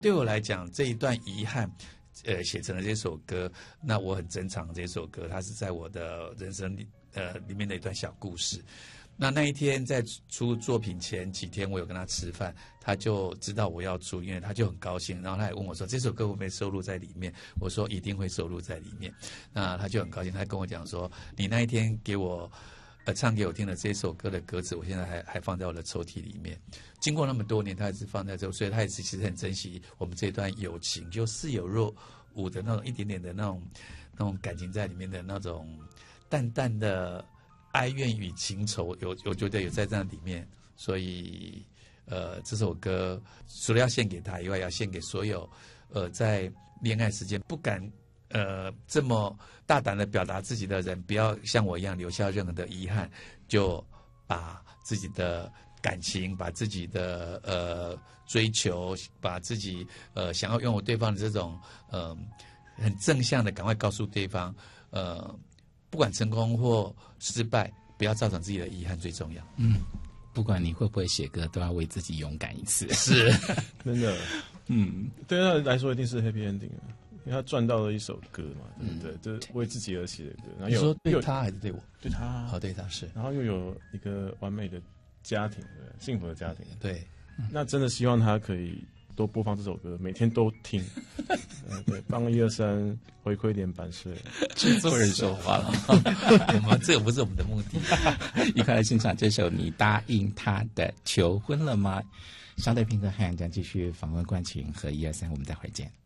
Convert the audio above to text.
对我来讲，这一段遗憾，写成了这首歌，那我很珍藏这首歌，它是在我的人生里面的一段小故事。那一天在出作品前几天，我有跟他吃饭，他就知道我要出，因为他就很高兴，然后他也问我说这首歌会不会收录在里面，我说一定会收录在里面。那他就很高兴，他跟我讲说，你那一天给我唱给我听的这首歌的歌词，我现在还放在我的抽屉里面。经过那么多年，他还是放在这，所以他也是其实很珍惜我们这段友情，就似有若无的那种一点点的那种感情在里面的那种淡淡的哀怨与情仇，我觉得有在这里面。所以这首歌除了要献给他以外，要献给所有在恋爱时间不敢这么大胆的表达自己的人，不要像我一样留下任何的遗憾，就把自己的感情，把自己的追求，把自己想要拥有对方的这种很正向的赶快告诉对方，不管成功或失败，不要造成自己的遗憾最重要。 不管你会不会写歌，都要为自己勇敢一次。 是， 真的，对他来说一定是 happy ending 啊，因为他赚到了一首歌嘛，对不对？这是为自己而写的歌。然后你说对他还是对我？ 对他， 好，对他是。 然后又有一个完美的家庭，幸福的家庭。 对， 那真的希望他可以多播放这首歌，每天都听。对，帮123回馈一点版税。 制作人说话了， 这个不是我们的目的。 一块来欣赏这首《你答应他的求婚了吗》。稍待片刻，汉阳将继续访问冠群和123，我们待会儿见。